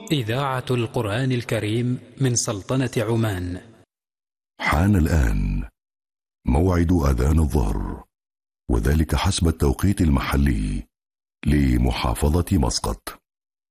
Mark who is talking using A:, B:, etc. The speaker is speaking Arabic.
A: إذاعة القرآن الكريم من سلطنة عمان.
B: حان الآن موعد أذان الظهر، وذلك حسب التوقيت المحلي لمحافظة مسقط.